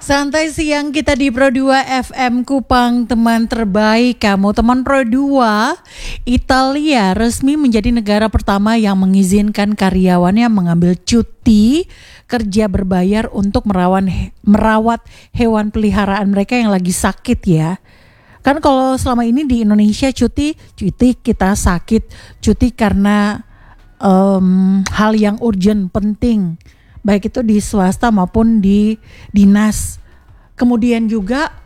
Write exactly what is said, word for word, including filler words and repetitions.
Santai siang kita di Pro dua F M Kupang, teman terbaik kamu. Teman Pro dua, Italia resmi menjadi negara pertama yang mengizinkan karyawannya mengambil cuti kerja berbayar untuk merawat merawat hewan peliharaan mereka yang lagi sakit ya. Kan kalau selama ini di Indonesia cuti, cuti kita sakit, cuti karena um, hal yang urgent, penting, baik itu di swasta maupun di dinas. Kemudian juga